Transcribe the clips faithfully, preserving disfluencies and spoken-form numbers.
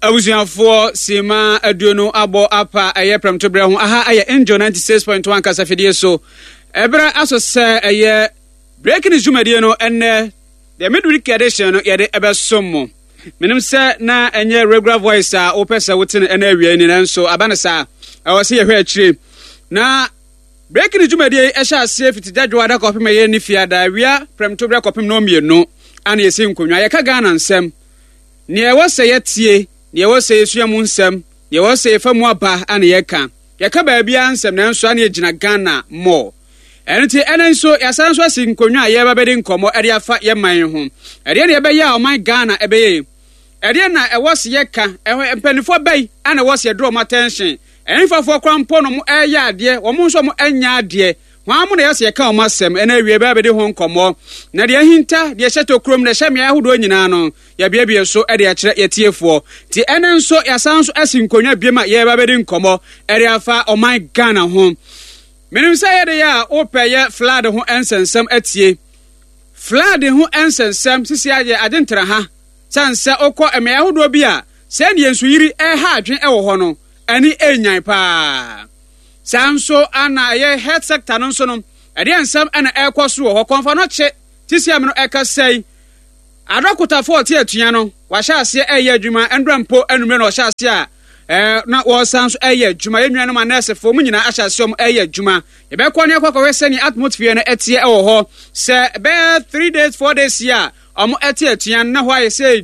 Abusuafo sima aduonu abo apa aye premtobre ho aha aye Angel ninety-six point one kasafidie so ebra aso se aye breaking jumadi no enne the midweek edition no yede ebesomo menim se na enye regular voice a opesa wotin ena awie ni nanso abanesa awose ye hwe akire na breaking jumadi e sha ase fiti dadwo ada kopem ye ni fiada awia premtobre kopem no mienu ana yesi nkonwa ye ka Ghana nsem ne e wose ye tie ye wose yesu mu nsem ye wose ye famu aba ana ye ka ye ka ba bia nsem na nso ana ye gina Ghana mo enti ene nso ya san so asinkonwa ye ba bedi nkomo ede afa ye man ho ede ne be ya o man Ghana ebe ye ede na e wose ye ka e mpanifo bai ana wose ye draw my attention eni fafo kwampo no mo eye ade wo mo nso mo anya ade wa mo na yase ye ka o masem ene wie ba bedi ho nkomo na de hinta de hyeto krom na hye me ahodo nyina no ya bia bia so ede a kire yetiefo ti ene nso ya san so asinkonwa biema ye ba bedi nkomo ede afa o my Ghana ho menim say ye de ya opeye flood ho ensensem atie flood ho ensensem sisi aye adentra ha sanse okọ eme ahodo bi a se ne ensuyiri e ha adwen e wo ho no ani enyan pa sanso ana ye health sector no so no ede ensem ana ekoso wo ho konfa no che sisi am no ekasai adokota forty atuya no wa sha ase eye adwuma endrampo anumre no sha ase a eh na wo sanso eye adwuma yenua no ma nurse fo mu nyina asha ase om eye adwuma ye be kọ ne akọ wese ni atmosphere no etie e wo ho se be three days four days ya omo etie atuya na ho aye say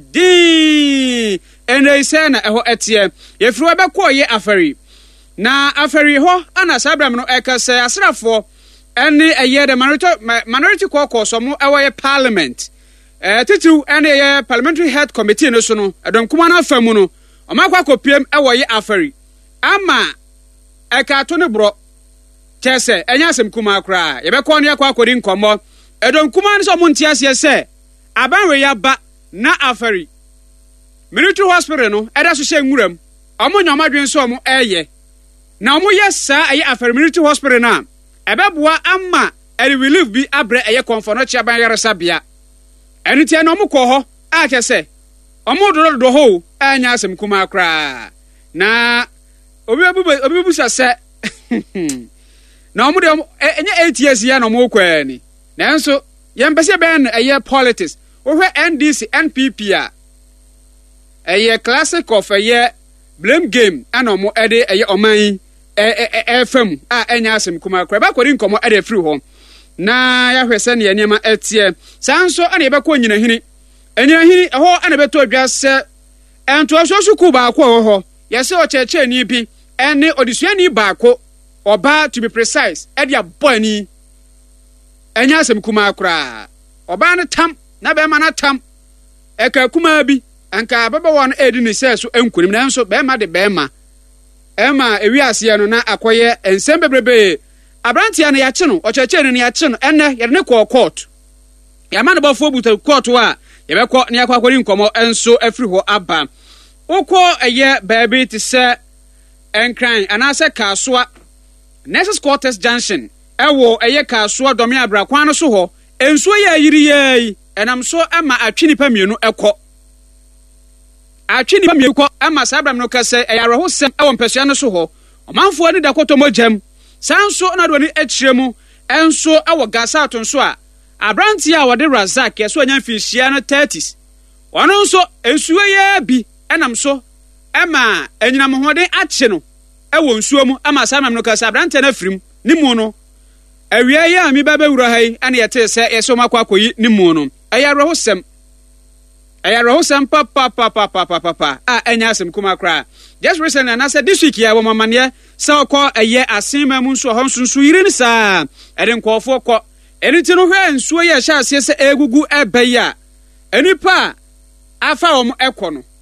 di ene se na e ho etie ye fru be kọ ye afari na afari ho ana sabram no ekase asrafo ene eye de minority minority caucus omo e wo ye parliament eh titu ene ye parliamentary health committee no so no edon kuma na afamu no omakwa kopiem e wo ye afari ama eka to ne bro chese enya asem kuma akra ye be ko ne akwa akodi nkomo edon kuma ne so mo ntiase se abanwe ya ba na afari military hospital no eda so hye nwuram omo nyomadwen so omo eye na omo yesa aye afari military hospital na ebeboa ama eri relief bi abre eye konfono chia ban yaresa bia eni tie na omo ko ho a chese omo do do ho anya asem kuma akra na obi obi obi busa se na omo de enye eight years ya na omo kwani na nso ye mpese ben eye politics ohwe N D C N P P a eye classic of eye blame game ana omo ede eye oman e fam a enya asem kuma akra ba kwori nkomo ede free ho na ya hwese ne niema etie sanso ana ye bekọ nyina hini enyina hini ho ana beto adwase ento asoso ku ba akọ ho yese o cheche ni bi ene odisuani ba akọ oba to be precise e dia boani enya asem kuma akra oba ne tam na be ma na tam e ka kuma bi anka baba won edi ni se so enkunim na nso be ma de be ma ema ewi ase no na akoye ensem bebrebe abrantia na ya che no o cheche ni ya che no enne ye ne ko court ya ma ne bofo buta court wa ye be ko ne akwa akori nkomo enso afri ho aba ukọ eye baby ti se enkran anase kasoa Nexus Quarters Junction ewo eye kasoa domi abrakwan no so ho enso ye ayiri ye enam so ama atwini pa mienu ekọ atwini pa mienu ekọ ama sabram no kase eyare ho sem ewo mpesua no so ho omanfo ani da kotomo jam sanso na do ni akiremu enso ewo gasa atonso a abranti a wode Razak yeso anya mfihia no thirties ono nso ensuo ye bi enam so ema enyinam hoden ache no ewo nsuo mu ama samam no kasa abranti na frim ni mu no awia ye ami baba wura hai ane yete se yeso makwa koyi ni mu no ayaro hosem ayaro hosem pa pa pa pa pa pa pa a enya asem kuma kra just recently na say this week ya wo mamane se okọ eye asema mu nso ho nsunsu yiri ni sa ede nkofo kọ eniti no hwe nsuo ye hya ase se egugu ebe ya enipa afa wo ekọ no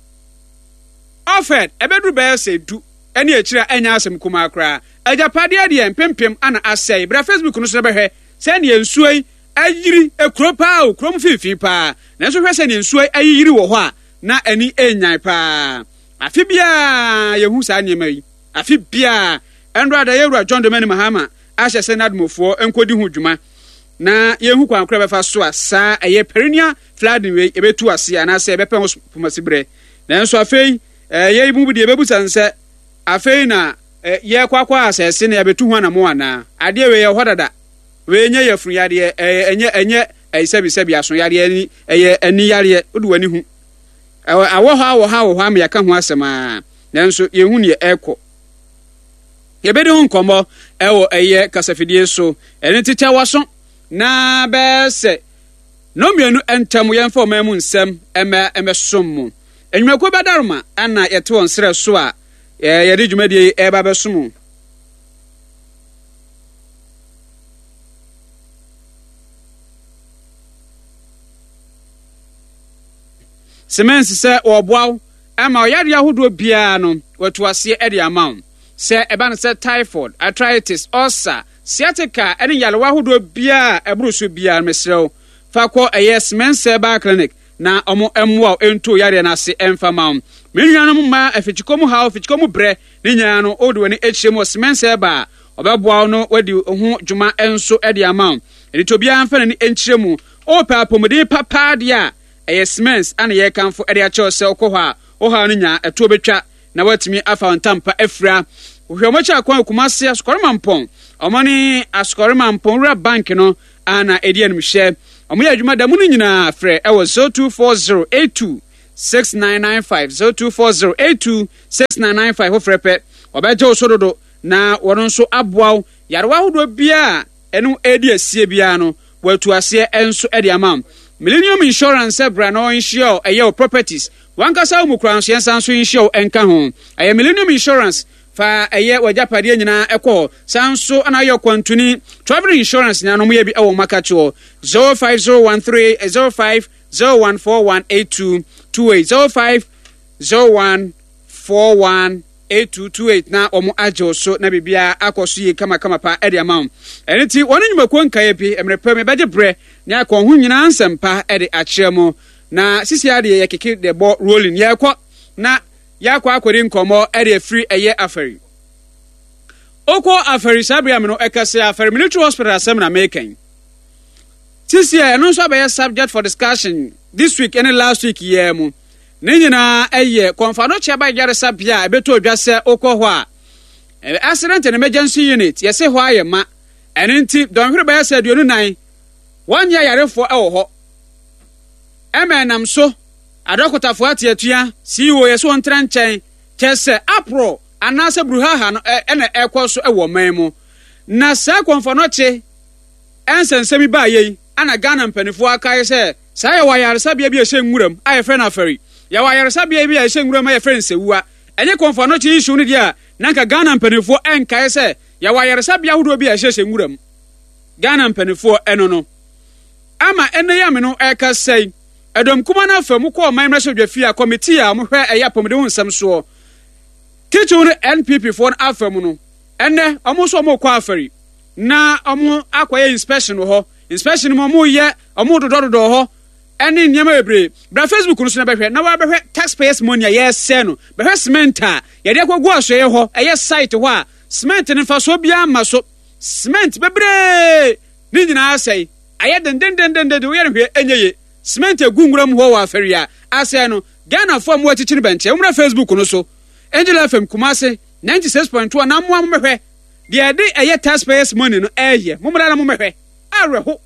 ofed ebedru be se du eni akira enya asem kuma akra ajapade de empempem ana asai bra Facebook no so behwe se ne nsuo yi ayiri ekropa o krom fifi pa na so hwe se ne nsuo ayiri wo ho a na eni enyan pa afi bia yehu sa nyema yi afi bia enra da yewura John Domani Mahama ahye se nadmofo enkodi hu dwuma na yehu kwa nkra befa so a sa eye perinia flooding we ebetu ase ana se ebepe ho pomasibre na nso afei eh ye mu bi de bebusa nse afei na ye kwakwa asese na yabetu ho na mo ana ade we ye hodada we nye yefuru yade enye enye eisebi sebi aso yade ani eye ani yade odu wani hu awo ha awo ha wo ha me yaka ho asema nanso ye hu ne ekọ ye bedi hu nkomo ewo eye kasafidie so ene tita waso na be se no mienu entam ye mfa omamu nsem eme emesom mu enwumako bedaruma ana yete won sere so a ye de dwumadie e ba besom semensi se oboaw ama oyade ahodo bia no watuase e de amount se eba no se typhoid arthritis ulcer sciatica ene yalewa ahodo bia ebruso bia mesrew fakọ eye semensi ba clinic na omo emwa ento yare na se emfa maum menuanom ma afichikomu ha afichikomu bre ne nyaa no odo ne echirem semensi ba obeboaw no wadi ho dwuma enso e de amount eni to bia amfa ne enchiremu o pa pomode papa dia eye semens ana ye kanfo ede a cho se okọ ha o ha no nya eto betwa na watimi afa ntampa afra ohwemocha akwan kumase askorema mpon omoni askorema mpon ra bank no ana edi anum hye omo ya adwuma da mu nyina frɛ ɛwɔ zero two four zero eight two six nine nine five zero two four zero eight two six nine nine five ho frɛpɛ obeje osododo na wono nso aboaw yarewa hodo bia enu edi asie bia no watu ase enso edi amam Millennium Insurance bra no insure ayo properties wankasa umukran so yensan so insure enka ho ayo Millennium Insurance fa aye wajapade nyina ekọ sanso anayo kwantuni travel insurance nya no mo ye bi ewo makacho zero five zero one three zero five zero one four one eight two two eight zero five zero one four one eight two two eight na omo ajo so na bibia akoso ye kama kama pa ede amount eniti woni nyumako nkaye bi emrepe me beje bre na akọ hu nyina ansempa ede akyeremo na sisi ade ye keke de ball rolling ye kọ na ya kwa akwari nkomo ere free eye afari oko afari sabia me no ekase afari military hospital asem na making this year no so be subject for discussion this week and last week year mu ninyina eye konfano cheba yare sabia ebeto odwase oko ho a accident and emergency unit yese ho ayema enenti don hwere be yase aduonu nan one year yarefo e wo ho emenam so adokotafo atiatua C E O yeso ontra nchen kese apro anase bruhaha no ene ekoso e wo manmu na sa konfo no che ensensemi ba yei ana Ghana mpanifo akaye se sa ye wayaresa bia bia hye nwuram aye fe na fari ye wayaresa bia bia hye nwuram aye fe nsewua enye konfo no che issue ni dia nanka Ghana mpanifo enkaye se ye wayaresa bia hodo bia hye hye nwuram Ghana mpanifo eno no ama ene ya me no eka sei Edom kuma na famu ko man mrasho dwafia committee a mo hwe eya pomde hu nsam so tichu ne N P P for afamu no enne omo so mo kwa afari na omo akwaye inspection ho inspection mo mo ye omo dododo ho ene nyama ebre bra Facebook no so na behwe na wa behwe taxpayers money a yes no behwe cement a ye de kwagu asoye ho eye site ho a cement ne fa so bia ma so cement bebre ni nyina asai aye den den den den de wo ye hwe enyeye cement egunguram ho wa afaria ase no Ghana fo mo atichiri benche umra Facebook no so Angela F M Kumase ninety-six point two na mo amhwe de de eye taxpayers money no eye mo mra na mo mhwe areho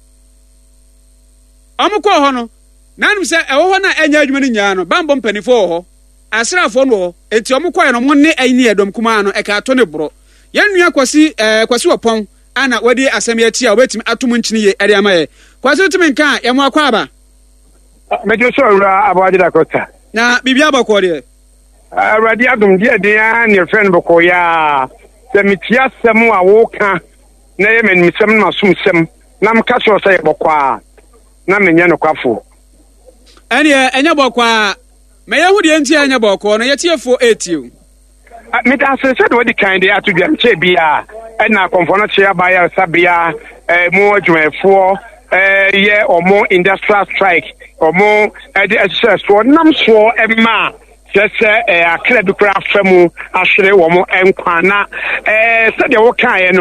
amko ho no nanum se ewo ho na enya adwuma ni nya no bambo mpanifo ho asrafo no ho enti amko ye no mo ne ayi edom kuma no e ka to ne bro yanua kwasi eh kwasi opon ana wadi asem ya ti a obetimi atom nchini ye ere amaye kwasi tumi nka ye mo akwa aba mejo so ra abaje da kota na bibia bako de awradi adum dia dia ne friend bako ya se mitia sem a wo ka na ye men misem na sum sem na mka so se bako a na menye no kwafo ene enye bako a me ye hu de nti enye bako no ye tiefo eight o me da se se do di kind ya to dwam che bia na konfono che abaya sabia eh mo adwefo eh ye omo industrial strike omo edi exercise so nam so ema sese eh akra bi kra famu ahwere wo mo enkwa na eh se de wo kan no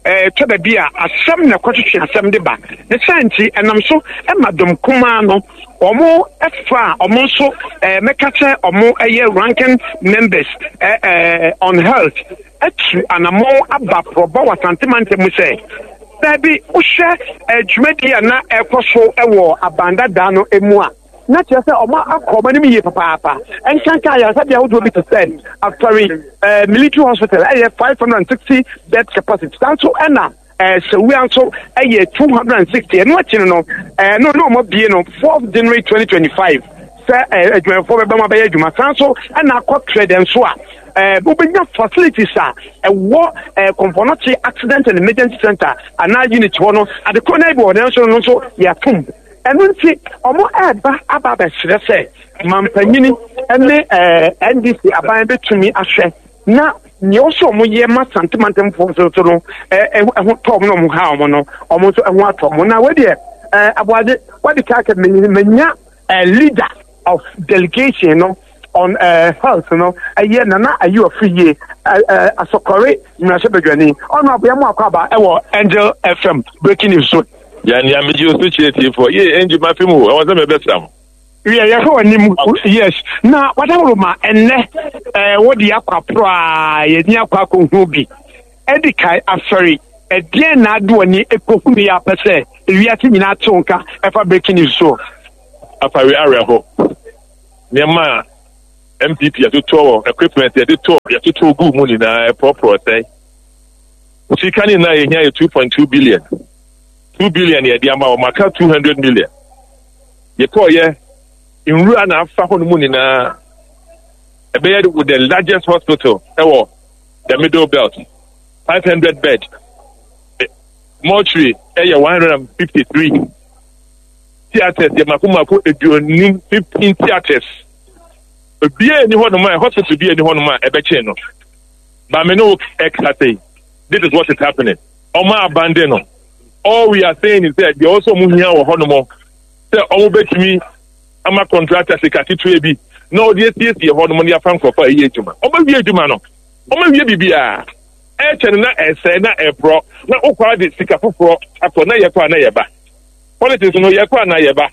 eh to da bia asem na kwatwetwe asem de ba ne santi enam so e madom kuma no omo efa omo so eh mekache omo eye ranking members eh, eh on health etu anamo aba proba wasantemante mu se dabi uhwe adwumadi na ekoso ewo abanda da no emu a na che se omo akoma ni mi papa papa enkanka ya sabi a wodo bi to send after uh, military hospital eh five hundred sixty bed capacity so ena eh so we also eh two hundred sixty and what you know eh no no mo bie no fourth January twenty twenty-five say eh adwuma for be ma be adwuma so ena akọ trade enso a eh obenya facilities a eh wo eh Komfonochi accident and emergency center ana unit ho no ade ko na bi wo den so no so ya tum enu nti omo eba aba be sire se mampanyini ene eh N D C aban betumi ahwe na ni oso mo ye ma santimantem fo so so no eh eh tom no mo ha omo no omo so eh atom na we de eh aboade what the target menya a leader of delegation no on uh, health no aye na na ayi ofiye asokore mrashe bedwani ono abia mo akaba e wo Angel F M breaking news so ya ni amiji osuchireti for ye Angel mafimu I was me besam yeah yeah ho anim yes na wadawo ma enne eh wodi akwa pro a ye ni akwa ko hu bi edikai aferi edie na ado ani ekohu bi apese ewiati nyina tonka efa breaking news so afari area ho nema M P P atoto equipment atoto atoto gu mu ni na proper say sikani na yenya two point two billion two billion ye dia ma o maka two hundred million ye ko ye inru na afa ho mu ni na ebe with the largest hospital ewo the middle belt five hundred bed mortuary eye one hundred fifty-three theaters ye makumako eduonim fifteen theaters bia ni ho no ma hospital bia ni ho no ma ebe che no ba me no exactly this is what is happening oma abandon no all we are saying is that they also mu hia wo ho no mo say omo betimi ama contractor sekatitu ebi no dey tie tie ho no mo ne afa nkofa eyi ejuma omo wie ejuma no omo wie bibia e che na ese na ebro na okwa de sikafoforo ato na ye kwa na ye ba politics no ye kwa na ye ba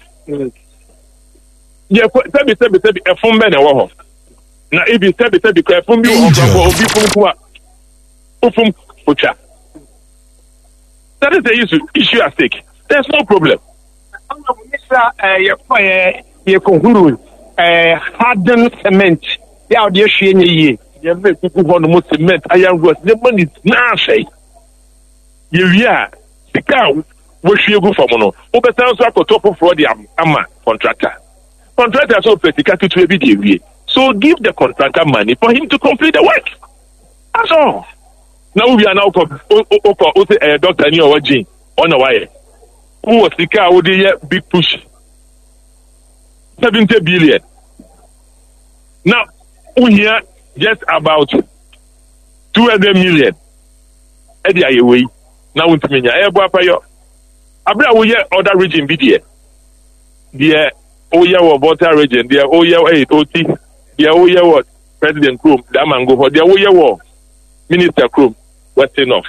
ye sebi sebi sebi efun be na wo ho na ibi sebi sebi ko efun bi wo ko obi fun ku a ofun ocha that is the issue issue at stake there's no problem Mister eh ye ko ye ye kohuru eh harden cement ya ode hwe nye yie ye be kuku ho no cement iron rod the money na say ye wi a sika wo hwe gu fam no wo be san so akoto for the ama contractor contractor so practical to be the so give the contractor money for him to complete the work. That's all. Now we are now o say a doctor ni o jin on the wire. Who was the car with the big push? seventy billion. Now we here just about two hundred million. Edi ayewe. Now we timinya e bo apayo. Abra we here other region be there. There Oya wa Volta region, there Oya eight O T, there Oya wa President Chrome, that man go for there Oya wa Minister Chrome, Western North.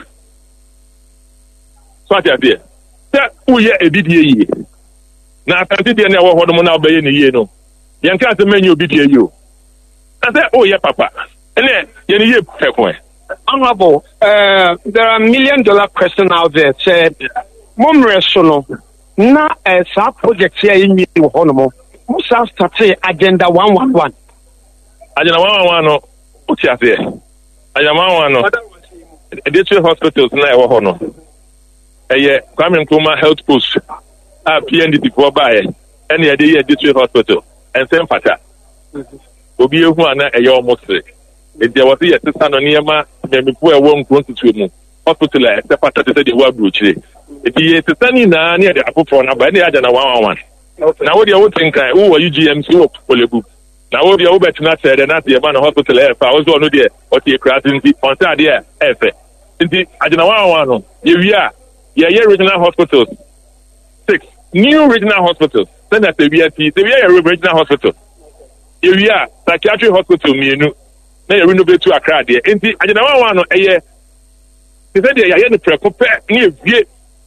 So I there. That Oya a B D A. Now I can't tell you what I'm now paying a year no. You can't menu B D A you. I said, oh yeah, Papa. And then you need to Honorable, uh, there are million dollar question out there. Said, Mom Resono. Na eh sa project here in you honomo musa start agenda one one one agenda one one one no uti ase agenda one one one no district hospitals na e wo ho no eye Kwame Nkrumah health post a P N D T for buy and e dey district hospital and same fata obi ehu ana eye almost e dey was here sister no niema me pu e wo nkron tutu mu hospital e sepata te dey wa bruchire eti ye tsani na ne de afofo na ba ne ya na one one one na wo de wo tinkan wo wo U G M C wo polebu na wo de wo betina sede na de ba na hospital e fa wo zo no de o ti krati nti on sa de e fe nti ajina one one one no ye wi a ye ye regional hospitals six new regional hospitals then at the B R T the regional hospital ye wi a psychiatric hospital mienu na ye renovate to Accra de nti ajina one one one no e ye He said, "Yeah, yeah, the prepare near vie."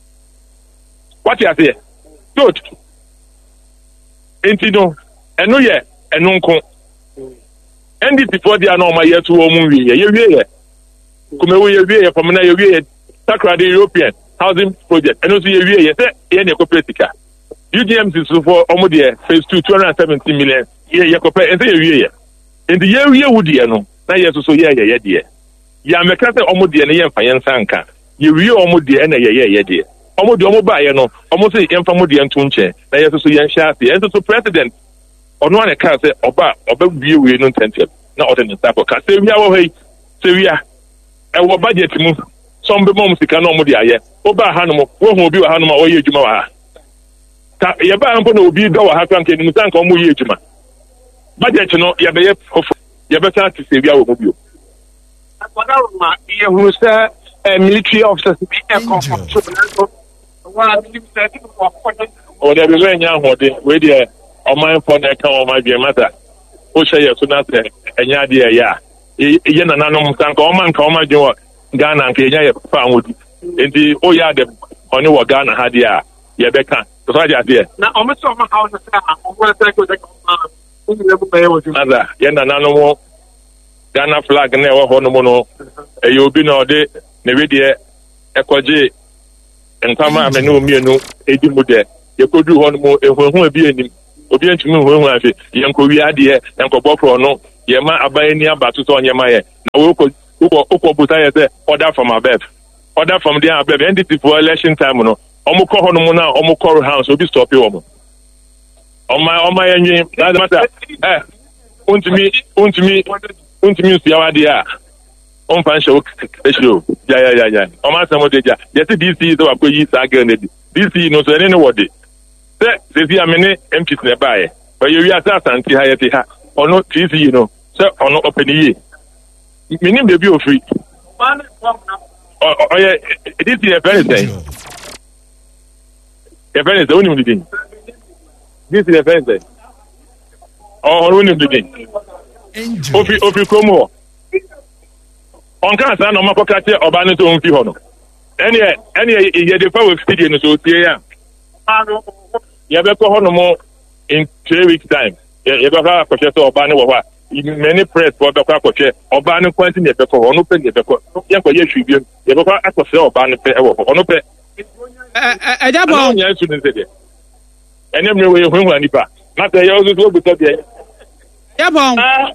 What you say? Good. Ain't you know? And no, yeah, and no con. And this before they are no my year to home. We yeah, yeah. Come away, yeah, from now, yeah. Sacred European housing project. And also, yeah, yeah, yeah, yeah, cooperative. U G M is for almost phase two, two hundred seventy million. Yeah, yeah, compare and say, yeah, in the year, yeah, would you know? Now, yes, so yeah, yeah, yeah. Yeah, I'm a cat almost the end of Fayan Sanka. You real almost the end of yeah, yeah, yeah. Almost the almost by you know, almost the infamous and Tunche. Now, yes, so yeah, Shafi, and so president. On one account, say, Oba, Oba, view, we don't tend to not on the type of cast. Say, we are away, say, we are our budget move. Some be moms can no more there. Oba Hanum, one will be a Hanum or you, Juma. Yaba ampo na obi da wa ha kan kenu san kan mo ye adwuma budget no ya be ya be ta ti se bia wo mo bio akwada ma ye hu se military officers be e control wa believe that for o de be nya hode we de o man for na kan o ma bi mata o she ye so na se enya de ya ye na nanom san kan o man kan o ma dwo Ghana nke nya ye fa anwodi enti o ya de oni wo Ghana ha de a ye be kan so ya de na o me so ma house say o wa say ko de o ni lebu be wo ju ada ye na nanom Ghana flag na e wo ho no mo no e ye obi na o de ne we de ekoje nkama ame no mienu edi mu de ye kodu ho no mo ehunhun abi anim obi antumi hunhun afi ye nkowi ade ye nkobofro no ye ma abayani abato so onye ma ye na wo ko wo ko buta ye say order from above order from there above N D P for election time no omo ko ho no mo na omo call house obi stop e omo oma oma yenyi na mata eh untumi untumi untumi si awade a on fan show show ya ya ya ya o ma samo deja ye ti D C so akoyi sa girl na D C no so ene ne wode se se fi amene M P ne baaye o ye wi asa santi ha ye ti ha ono T C you know se ono openi ye minim de bi ofri o o ye D C e very say e very say oni mu din D C e very say o oni mu din ofi ofi komo on kan sa no makoka te oba ne to mfi ho no ene ene ye de fa we studio no so tie ya ye be ko ho no mo in three weeks time ye be ka ko che to oba ne wo ha many press for be ko che oba ne kwanti ne be ko ho no pe ne be ko ye ko ye hwi bi ye be ko akose oba ne pe e wo ho no pe eh eh jabo nya su ne se de ene me we hu hu ani pa na te ye o zo bu to bi jabo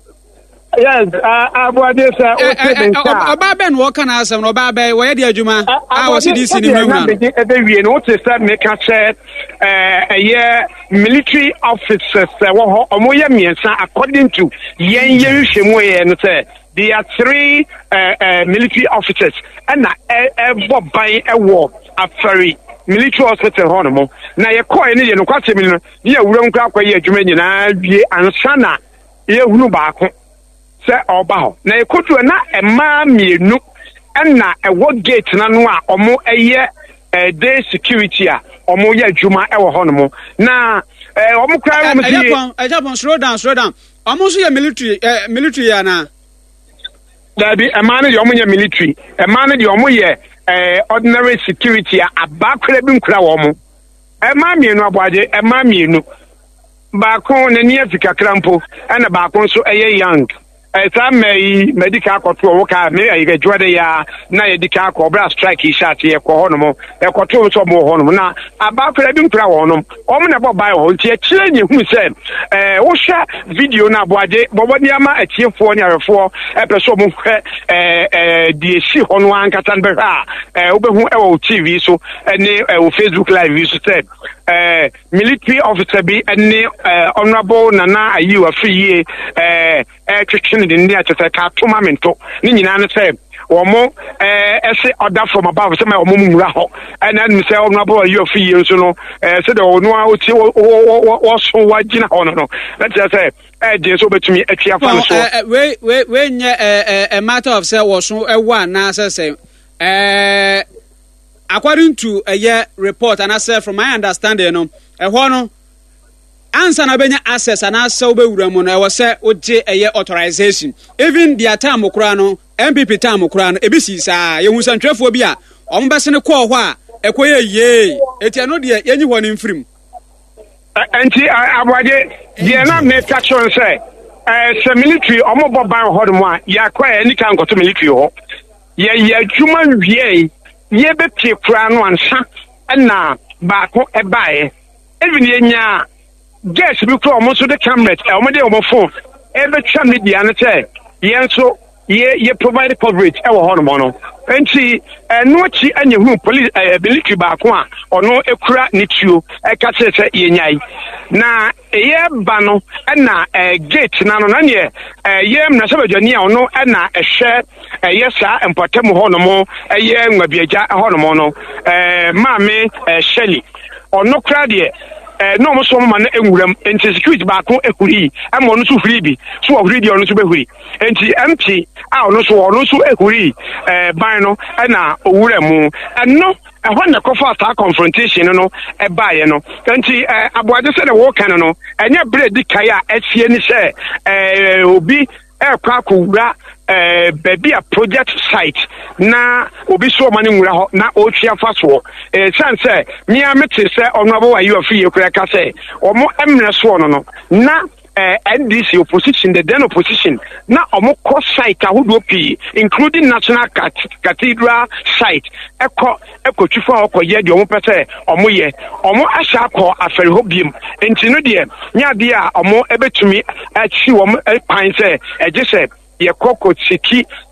yes abode sa o te ben sa oba ben wo kana asem no oba be wo ye de adwuma a wo se D C ni nwuna e be wie no o te sa me ka che eh ye military officers wo ho omo ye miensa according to yen ye hwemu ye no say there are three uh, uh, military officers and na e bo ban e wo afari military hospital ho no mo na ye ko ni ye no kwase mi no ye wura nkwa akwaye adwuma nyina wie ansa na ye hunu baako se oba ho na ekotu na ema mienu na ewo gate na no a omo eye day security a omo ye adwuma e wo ho no mo na omo krai omo si Ejapon slow down slow down omo so ye military military ya na dabi ema no ye omo ye military ema no ye omo ye ordinary security a abakra bi nkura wo mo ema mienu aboaje ema mienu baako na ni Africa krampo na baako so eye young esa mai medical koto wo ka me ayi jwade ya na ye dika ko bra strike shot ye ko hono mo e koto so mo hono na abakra bi mpra wo hono o mo na bo bai ho nti e kire nyi hu se eh wo hwa video na boade bobo ni ama atiefo ni arefo e pe so mo hwe eh eh die si hono ankata be ha eh wo be hu e wo T V so ene wo Facebook live so said eh military officer bi ene honorable Nana Ayiwa Friye eh eh kitchen de ndia tete ka toma mento ni nyina ne se omo eh ese order from above se ma omo mura ho and then say honorable Ayiwa Friye so no eh se de ono a oti wo so wagina ho no no let us say eh de so betumi atua fa so we we we nye a matter of say wo so e wa na say say eh according to a year report and I said from my understanding no e ho no ansa na benya access ana asa obewura mu na wose oje eye authorization even the time okura no M P P time okura no ebisi saa ye hu santwefo bi a ombese ne kɔ hɔ a ekoye ye etia no de yenyi hɔ ne mfirim anti abwaje de na me catchon say eh se military omobo ban hɔ mo a ya kwa ani kan koto military hɔ ye ye adwuma wie ye be pie kura no ansa na ba ko ebae even ye nya guess bi kura omo so de camera e omo de omo phone e be twa media no say ye nso ye ye provide coverage e wo hɔ no no enti no chi anya hu police military ba ko a ono ekura ne tuo e ka se se ye nyai na ye ba no na gate na no na ne ye mna se badwani a ono na ehwe ye sa importem hɔ no mo ye nwabiagya hɔ no mo no eh maame Shelly ono kra de eh no mo so mo na enwuram enti security ba ko ekuri am ono so huri bi so huri di ono so behuri enti empty a ono so ono so ekuri eh ban no na owuramu eno ehon na kofa ata confrontation no e baaye no enti eh aboade se de wo kan no enye bredi kai a esie ni se eh obi e kwa akowura eh baby a project site na obi so mani nwura ho na o twia fa so eh sanse mi amete se ono abo wa you afi ekura ka se omo emre so no no na Uh, N D C opposition, the then opposition, now omo cross site ahodo pi, including National Cathedral site. Eko eko tufa oko ye di omo pese omo ye, omo asha ko aferi hobium. Enti no de nya de a omo ebetumi achi omo pan se eje se ye kokko chiki